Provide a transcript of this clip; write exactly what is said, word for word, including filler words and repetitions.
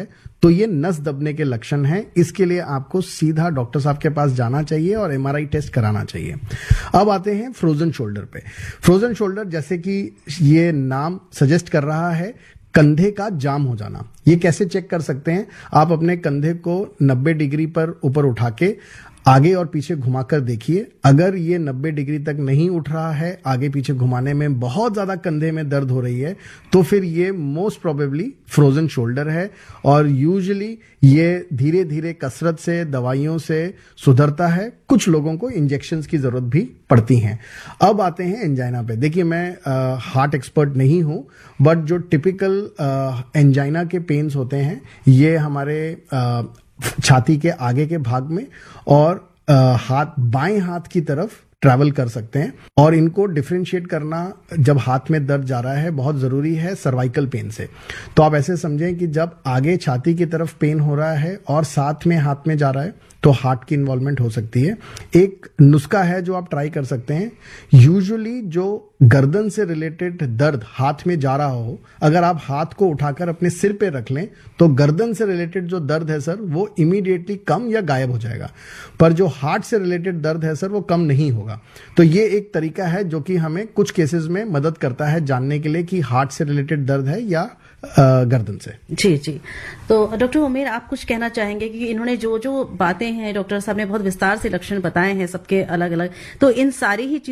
है तो ये नस दबने के लक्षण हैं। इसके लिए आपको सीधा डॉक्टर साहब के पास जाना चाहिए और एमआरआई टेस्ट कराना चाहिए। अब आते हैं फ्रोजन शोल्डर पे। फ्रोजन शोल्डर जैसे कि ये नाम सजेस्ट कर रहा है, कंधे का जाम हो जाना। ये कैसे चेक कर सकते हैं? आप अपने कंधे को नब्बे डिग्री पर ऊपर उठा के आगे और पीछे घुमाकर देखिए। अगर ये नब्बे डिग्री तक नहीं उठ रहा है, आगे पीछे घुमाने में बहुत ज्यादा कंधे में दर्द हो रही है, तो फिर ये मोस्ट प्रोबेबली फ्रोजन शोल्डर है। और यूजुअली ये धीरे धीरे कसरत से, दवाइयों से सुधरता है। कुछ लोगों को इंजेक्शंस की जरूरत भी पड़ती हैं। अब आते हैं एंजाइना पे। देखिए, मैं हार्ट एक्सपर्ट नहीं हूं, बट जो टिपिकल एंजाइना के पेन्स होते हैं ये हमारे आ, छाती के आगे के भाग में और आ, हाथ बाएं हाथ की तरफ ट्रैवल कर सकते हैं। और इनको डिफरेंशिएट करना जब हाथ में दर्द जा रहा है बहुत जरूरी है सर्वाइकल पेन से। तो आप ऐसे समझें कि जब आगे छाती की तरफ पेन हो रहा है और साथ में हाथ में जा रहा है तो हार्ट की इन्वॉल्वमेंट हो सकती है। एक नुस्खा है जो आप ट्राई कर सकते हैं। यूजुअली जो गर्दन से रिलेटेड दर्द हाथ में जा रहा हो, अगर आप हाथ को उठाकर अपने सिर पे रख लें तो गर्दन से रिलेटेड जो दर्द है सर वो इमीडिएटली कम या गायब हो जाएगा। पर जो हार्ट से रिलेटेड दर्द है सर वो कम नहीं होगा। तो ये एक तरीका है जो कि हमें कुछ केसेस में मदद करता है जानने के लिए कि हार्ट से रिलेटेड दर्द है या गर्दन से। जी जी। तो डॉक्टर उमेर, आप कुछ कहना चाहेंगे कि इन्होंने जो जो बातें हैं, डॉक्टर साहब ने बहुत विस्तार से लक्षण बताए हैं सबके अलग अलग, तो इन सारी ही